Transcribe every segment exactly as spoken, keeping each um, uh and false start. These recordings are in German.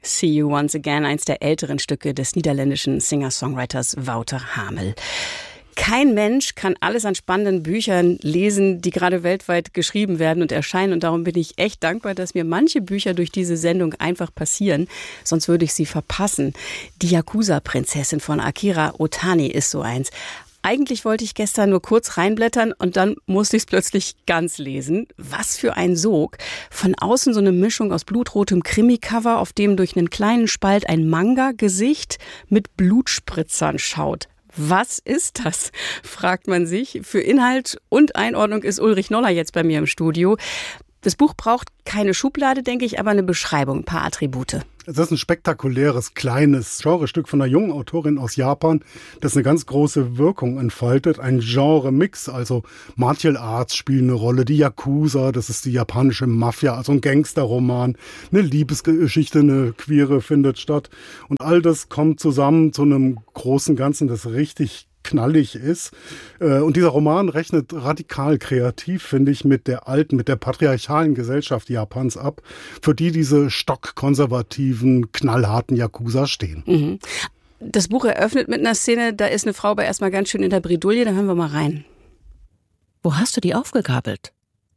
See You Once Again, eins der älteren Stücke des niederländischen Singer-Songwriters Wouter Hamel. Kein Mensch kann alles an spannenden Büchern lesen, die gerade weltweit geschrieben werden und erscheinen. Und darum bin ich echt dankbar, dass mir manche Bücher durch diese Sendung einfach passieren. Sonst würde ich sie verpassen. Die Yakuza-Prinzessin von Akira Otani ist so eins. Eigentlich wollte ich gestern nur kurz reinblättern und dann musste ich es plötzlich ganz lesen. Was für ein Sog. Von außen so eine Mischung aus blutrotem Krimi-Cover, auf dem durch einen kleinen Spalt ein Manga-Gesicht mit Blutspritzern schaut. Was ist das, fragt man sich. Für Inhalt und Einordnung ist Ulrich Noller jetzt bei mir im Studio. Das Buch braucht keine Schublade, denke ich, aber eine Beschreibung, ein paar Attribute. Es ist ein spektakuläres, kleines Genrestück von einer jungen Autorin aus Japan, das eine ganz große Wirkung entfaltet. Ein Genre-Mix, also Martial Arts spielen eine Rolle, die Yakuza, das ist die japanische Mafia, also ein Gangsterroman, eine Liebesgeschichte, eine queere findet statt. Und all das kommt zusammen zu einem großen Ganzen, das richtig knallig ist. Und dieser Roman rechnet radikal kreativ, finde ich, mit der alten, mit der patriarchalen Gesellschaft Japans ab, für die diese stockkonservativen, knallharten Yakuza stehen. Mhm. Das Buch eröffnet mit einer Szene, da ist eine Frau aber erstmal ganz schön in der Bredouille, da hören wir mal rein. Wo hast du die aufgegabelt?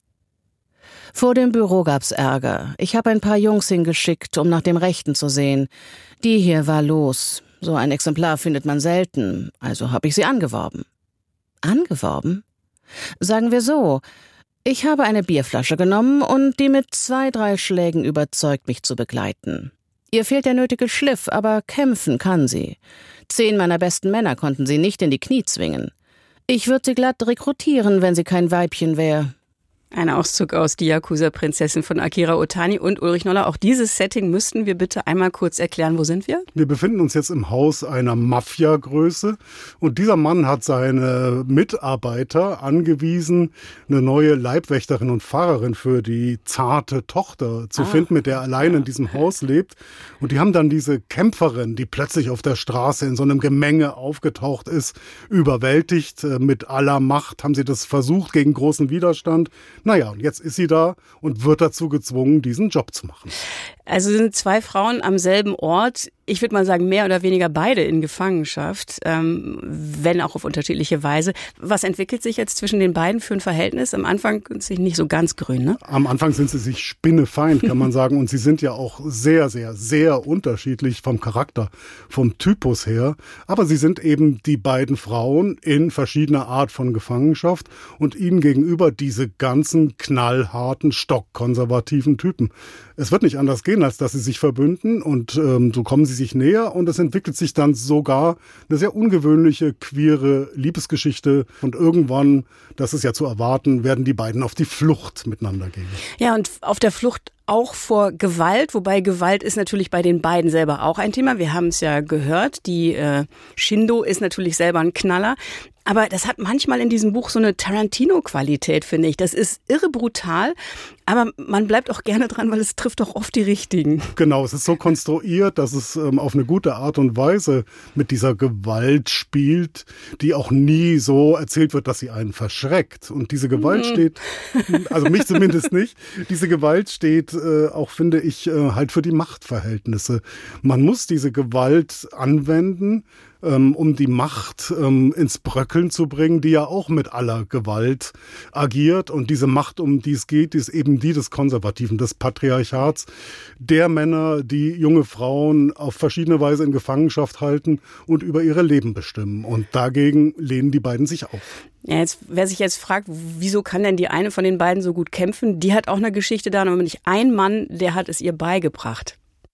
Vor dem Büro gab's Ärger. Ich habe ein paar Jungs hingeschickt, um nach dem Rechten zu sehen. Die hier war los. So ein Exemplar findet man selten, also habe ich sie angeworben. Angeworben? Sagen wir so, ich habe eine Bierflasche genommen und die mit zwei, drei Schlägen überzeugt, mich zu begleiten. Ihr fehlt der nötige Schliff, aber kämpfen kann sie. Zehn meiner besten Männer konnten sie nicht in die Knie zwingen. Ich würde sie glatt rekrutieren, wenn sie kein Weibchen wäre. Ein Auszug aus Die Yakuza-Prinzessin von Akira Otani und Ulrich Noller. Auch dieses Setting müssten wir bitte einmal kurz erklären. Wo sind wir? Wir befinden uns jetzt im Haus einer Mafia-Größe. Und dieser Mann hat seine Mitarbeiter angewiesen, eine neue Leibwächterin und Fahrerin für die zarte Tochter zu ah. finden, mit der er allein in diesem Haus lebt. Und die haben dann diese Kämpferin, die plötzlich auf der Straße in so einem Gemenge aufgetaucht ist, überwältigt. Mit aller Macht haben sie das versucht gegen großen Widerstand. Naja, und jetzt ist sie da und wird dazu gezwungen, diesen Job zu machen. Also sind zwei Frauen am selben Ort. Ich würde mal sagen, mehr oder weniger beide in Gefangenschaft, ähm, wenn auch auf unterschiedliche Weise. Was entwickelt sich jetzt zwischen den beiden für ein Verhältnis? Am Anfang sind sie nicht so ganz grün, ne? Am Anfang sind sie sich spinnefeind, kann man sagen. Und sie sind ja auch sehr, sehr, sehr unterschiedlich vom Charakter, vom Typus her. Aber sie sind eben die beiden Frauen in verschiedener Art von Gefangenschaft und ihnen gegenüber diese ganzen knallharten, stockkonservativen Typen. Es wird nicht anders gehen, als dass sie sich verbünden und ähm, so kommen sie sich näher und es entwickelt sich dann sogar eine sehr ungewöhnliche, queere Liebesgeschichte und irgendwann, das ist ja zu erwarten, werden die beiden auf die Flucht miteinander gehen. Ja, und auf der Flucht auch vor Gewalt, wobei Gewalt ist natürlich bei den beiden selber auch ein Thema. Wir haben es ja gehört, die äh, Shindo ist natürlich selber ein Knaller. Aber das hat manchmal in diesem Buch so eine Tarantino-Qualität, finde ich. Das ist irre brutal, aber man bleibt auch gerne dran, weil es trifft doch oft die Richtigen. Genau, es ist so konstruiert, dass es ähm, auf eine gute Art und Weise mit dieser Gewalt spielt, die auch nie so erzählt wird, dass sie einen verschreckt. Und diese Gewalt mhm. steht, also mich zumindest nicht, diese Gewalt steht äh, auch, finde ich, äh, halt für die Machtverhältnisse. Man muss diese Gewalt anwenden, um die Macht ähm, ins Bröckeln zu bringen, die ja auch mit aller Gewalt agiert. Und diese Macht, um die es geht, ist eben die des Konservativen, des Patriarchats, der Männer, die junge Frauen auf verschiedene Weise in Gefangenschaft halten und über ihre Leben bestimmen. Und dagegen lehnen die beiden sich auf. Ja, jetzt, wer sich jetzt fragt, wieso kann denn die eine von den beiden so gut kämpfen, die hat auch eine Geschichte da, aber nicht ein Mann, der hat es ihr beigebracht.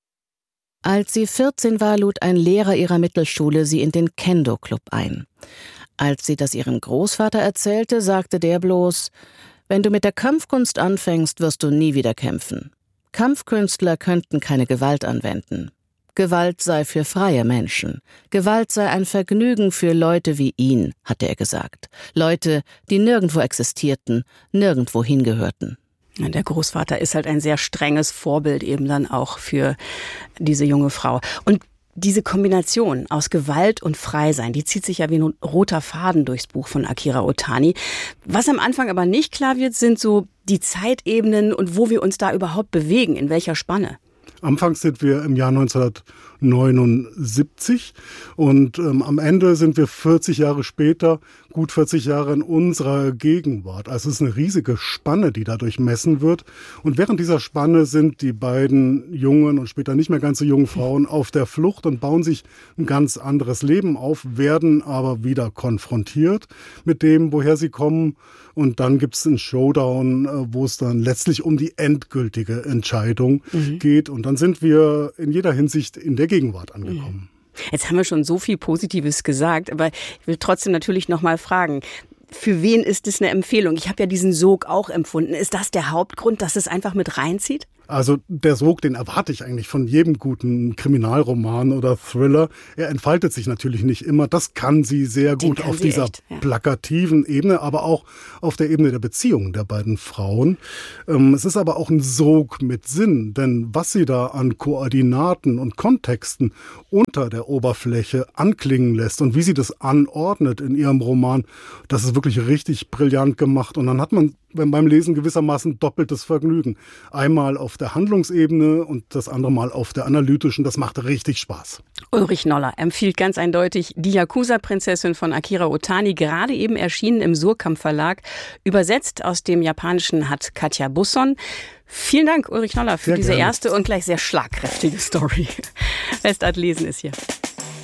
Als sie vierzehn war, lud ein Lehrer ihrer Mittelschule sie in den Kendo-Club ein. Als sie das ihrem Großvater erzählte, sagte der bloß, wenn du mit der Kampfkunst anfängst, wirst du nie wieder kämpfen. Kampfkünstler könnten keine Gewalt anwenden. Gewalt sei für freie Menschen. Gewalt sei ein Vergnügen für Leute wie ihn, hatte er gesagt. Leute, die nirgendwo existierten, nirgendwo hingehörten. Der Großvater ist halt ein sehr strenges Vorbild eben dann auch für diese junge Frau. Und diese Kombination aus Gewalt und Freisein, die zieht sich ja wie ein roter Faden durchs Buch von Akira Otani. Was am Anfang aber nicht klar wird, sind so die Zeitebenen und wo wir uns da überhaupt bewegen, in welcher Spanne. Anfangs sind wir im Jahr neunzehnhundertneunundsiebzig und ähm, am Ende sind wir vierzig Jahre später, gut vierzig Jahre in unserer Gegenwart. Also es ist eine riesige Spanne, die dadurch messen wird. Und während dieser Spanne sind die beiden jungen und später nicht mehr ganz so jungen Frauen auf der Flucht und bauen sich ein ganz anderes Leben auf, werden aber wieder konfrontiert mit dem, woher sie kommen. Und dann gibt es einen Showdown, wo es dann letztlich um die endgültige Entscheidung mhm. geht. Und dann sind wir in jeder Hinsicht in der Gegenwart angekommen. Jetzt haben wir schon so viel Positives gesagt, aber ich will trotzdem natürlich noch mal fragen, für wen ist es eine Empfehlung? Ich habe ja diesen Sog auch empfunden. Ist das der Hauptgrund, dass es einfach mit reinzieht? Also der Sog, den erwarte ich eigentlich von jedem guten Kriminalroman oder Thriller. Er entfaltet sich natürlich nicht immer. Das kann sie sehr gut auf dieser echt, ja. plakativen Ebene, aber auch auf der Ebene der Beziehungen der beiden Frauen. Ähm, es ist aber auch ein Sog mit Sinn, denn was sie da an Koordinaten und Kontexten unter der Oberfläche anklingen lässt und wie sie das anordnet in ihrem Roman, das ist wirklich richtig brillant gemacht. Und dann hat man beim Lesen gewissermaßen doppeltes Vergnügen. Einmal auf der Handlungsebene und das andere Mal auf der analytischen. Das macht richtig Spaß. Ulrich Noller empfiehlt ganz eindeutig Die Yakuza-Prinzessin von Akira Otani, gerade eben erschienen im Surkamp Verlag. Übersetzt aus dem Japanischen hat Katja Busson. Vielen Dank, Ulrich Noller, für sehr diese gerne. erste und gleich sehr schlagkräftige Story. Westart lesen ist hier.